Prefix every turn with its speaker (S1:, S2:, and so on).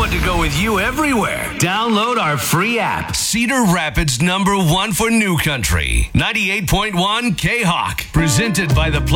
S1: want to go with you everywhere. Download our free app. Cedar Rapids #1 for New Country. 98.1 K-Hawk. Presented by the